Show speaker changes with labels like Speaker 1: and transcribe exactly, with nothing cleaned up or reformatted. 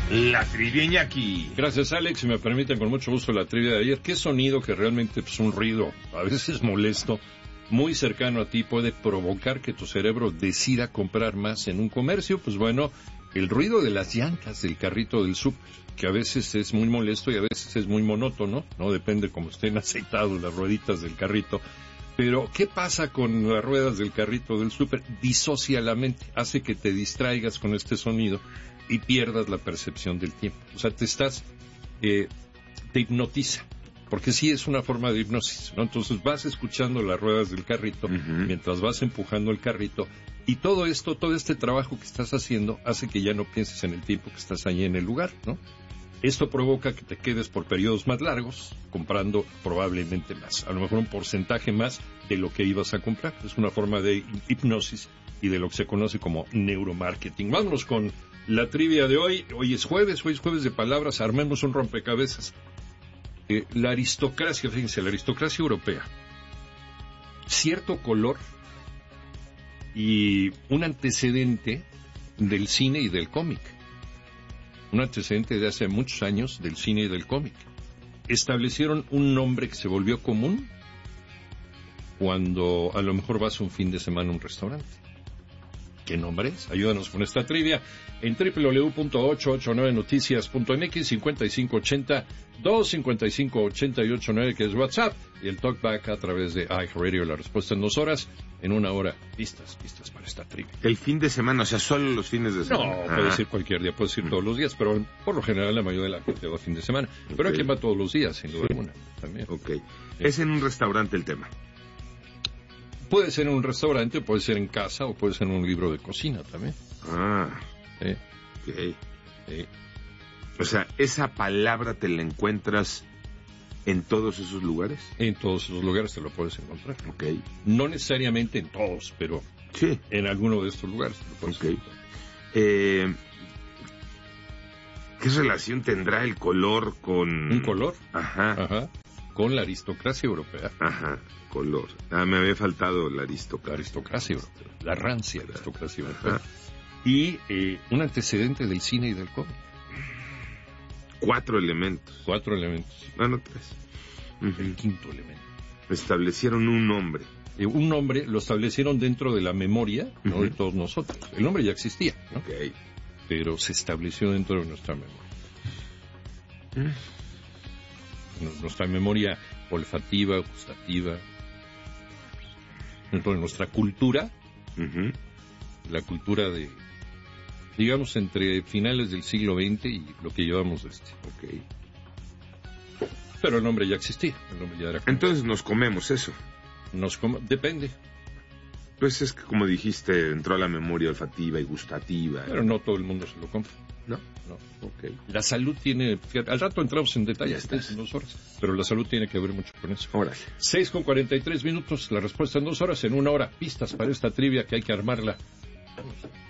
Speaker 1: La trivia Iñaki.
Speaker 2: Gracias, Alex. Si me permiten, con mucho gusto, la trivia de ayer. ¿Qué sonido que realmente es un ruido, a veces molesto, muy cercano a ti, puede provocar que tu cerebro decida comprar más en un comercio? Pues bueno, el ruido de las llantas del carrito del súper, que a veces es muy molesto y a veces es muy monótono, ¿no? Depende cómo estén aceitados las rueditas del carrito. Pero, ¿qué pasa con las ruedas del carrito del súper? Disocia la mente, hace que te distraigas con este sonido y pierdas la percepción del tiempo. O sea, te estás, eh, te hipnotiza, porque sí es una forma de hipnosis, ¿no? Entonces vas escuchando las ruedas del carrito, uh-huh, mientras vas empujando el carrito, y todo esto, todo este trabajo que estás haciendo hace que ya no pienses en el tiempo que estás ahí en el lugar, ¿no? Esto provoca que te quedes por periodos más largos, comprando probablemente más, a lo mejor un porcentaje más de lo que ibas a comprar. Es una forma de hipnosis y de lo que se conoce como neuromarketing. Vámonos con la trivia de hoy. Hoy es jueves, hoy es jueves de palabras, armemos un rompecabezas. Eh, la aristocracia, fíjense, la aristocracia europea. Cierto color y un antecedente del cine y del cómic. Un antecedente de hace muchos años del cine y del cómic. Establecieron un nombre que se volvió común cuando a lo mejor vas un fin de semana a un restaurante. ¿Qué nombre es? Ayúdanos con esta trivia en doble u doble u doble u punto ochocientos ochenta y nueve noticias punto m x, cincuenta y cinco ochenta, dos cincuenta y cinco ochenta y ocho nueve, que es WhatsApp, y el Talkback a través de iHeartRadio. La respuesta en dos horas, en una hora. Pistas, pistas para esta trivia.
Speaker 1: El fin de semana, o sea, solo los fines de semana.
Speaker 2: No, ah. puede ir cualquier día, puede ir todos los días, pero por lo general la mayoría de la gente va fin de semana. Okay. Pero hay quien va todos los días, sin duda alguna. También.
Speaker 1: Ok. Es en un restaurante el tema.
Speaker 2: Puede ser en un restaurante, puede ser en casa, o puede ser en un libro de cocina también.
Speaker 1: Ah,
Speaker 2: ¿Sí?
Speaker 1: Ok.
Speaker 2: Sí.
Speaker 1: O sea, ¿esa palabra te la encuentras en todos esos lugares?
Speaker 2: En todos esos lugares te lo puedes encontrar.
Speaker 1: Ok.
Speaker 2: No necesariamente en todos, pero
Speaker 1: sí,
Speaker 2: en alguno de estos lugares te lo puedes
Speaker 1: okay.
Speaker 2: encontrar.
Speaker 1: Eh, ¿Qué relación tendrá el color con...?
Speaker 2: ¿Un color?
Speaker 1: Ajá.
Speaker 2: Ajá. Con la aristocracia europea.
Speaker 1: Ajá, color. Ah, me había faltado la aristocracia.
Speaker 2: La aristocracia europea. La rancia aristocracia europea. Ajá. Y eh, un antecedente del cine y del cómic.
Speaker 1: Cuatro elementos.
Speaker 2: Cuatro elementos.
Speaker 1: Ah, no, tres.
Speaker 2: Uh-huh. El quinto elemento.
Speaker 1: Establecieron un nombre.
Speaker 2: Eh, un nombre lo establecieron dentro de la memoria, ¿no? Uh-huh. De todos nosotros. El nombre ya existía, ¿no?
Speaker 1: Okay.
Speaker 2: Pero se estableció dentro de nuestra memoria. Uh-huh. Nuestra memoria olfativa, gustativa, dentro de nuestra cultura, uh-huh, la cultura de, digamos, entre finales del siglo veinte y lo que llevamos de este.
Speaker 1: Okay.
Speaker 2: Pero el nombre ya existía, el nombre ya era común.
Speaker 1: Entonces nos comemos eso.
Speaker 2: Nos com- depende.
Speaker 1: Pues es que, como dijiste, entró a la memoria olfativa y gustativa.
Speaker 2: Pero no todo el mundo se lo compra.
Speaker 1: ¿No?
Speaker 2: No. Ok. La salud tiene... Fíjate, al rato entramos en detalle, en dos horas. Pero la salud tiene que ver mucho con eso.
Speaker 1: Órale.
Speaker 2: seis con cuarenta y tres minutos, la respuesta en dos horas, en una hora. Pistas para esta trivia que hay que armarla. Vamos.